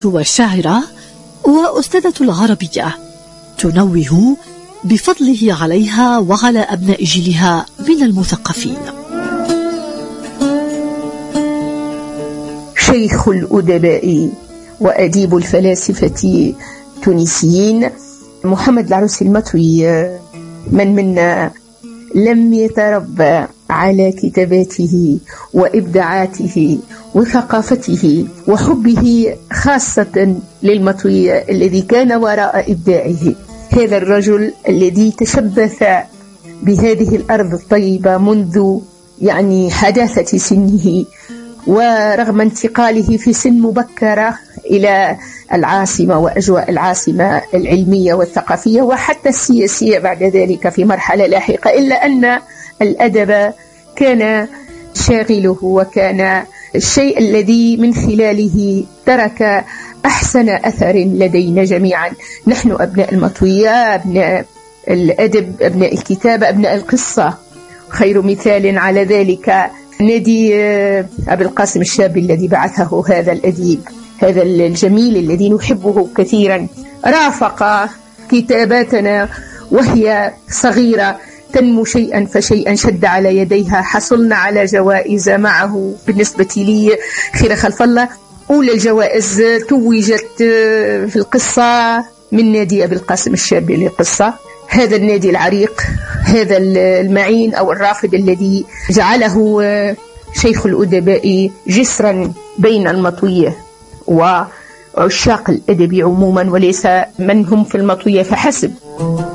والشاعرة وأستاذة العربية، تنوه بفضله عليها وعلى أبناء جيلها من المثقفين. شيخ الأدباء وأديب الفلاسفة التونسيين محمد العروسي المطوي، من منا لم يتربى على كتاباته وإبداعاته وثقافته وحبه خاصة للمطوي الذي كان وراء إبداعه. هذا الرجل الذي تشبث بهذه الأرض الطيبة منذ حداثة سنه، ورغم انتقاله في سن مبكرة إلى العاصمة وأجواء العاصمة العلمية والثقافية وحتى السياسية بعد ذلك في مرحلة لاحقة، إلا أن الأدب كان شاغله، وكان الشيء الذي من خلاله ترك أحسن أثر لدينا جميعا. نحن أبناء المطوية، أبناء الأدب، أبناء الكتابة، أبناء القصة. خير مثال على ذلك نادي أبي القاسم الشابي الذي بعثه هذا الأديب، هذا الجميل الذي نحبه كثيرا. رافق كتاباتنا وهي صغيرة تنمو شيئا فشيئا، شد على يديها. حصلنا على جوائز معه، بالنسبة لي خير خلف الله أولى الجوائز توجت في القصة من نادي أبي القاسم الشابي للقصة، هذا النادي العريق، هذا المعين أو الرافد الذي جعله شيخ الأدباء جسرا بين المطوية وعشاق الأدب عموما، وليس من هم في المطوية فحسب.